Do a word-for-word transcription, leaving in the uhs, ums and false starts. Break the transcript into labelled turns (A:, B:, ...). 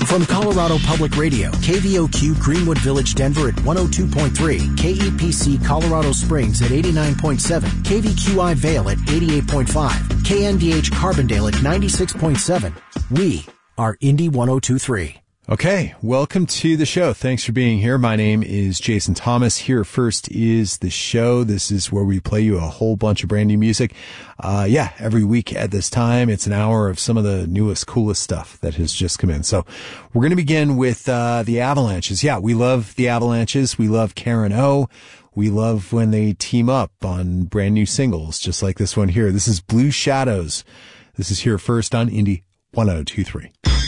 A: From Colorado Public Radio, K V O Q Greenwood Village, Denver at one oh two point three, K E P C Colorado Springs at eighty-nine point seven, K V Q I Vail at eighty-eight point five, K N D H Carbondale at ninety-six point seven. We are Indy one oh two point three.
B: Okay, welcome to the show. Thanks for being here. My name is Jason Thomas. Here first is the show. This is where we play you a whole bunch of brand new music. Uh, yeah, every week at this time, it's an hour of some of the newest, coolest stuff that has just come in. So we're going to begin with, uh, the Avalanches. Yeah, we love the Avalanches. We love Karen O. We love when they team up on brand new singles, just like this one here. This is Blue Shadows. This is here first on Indy one oh two point three.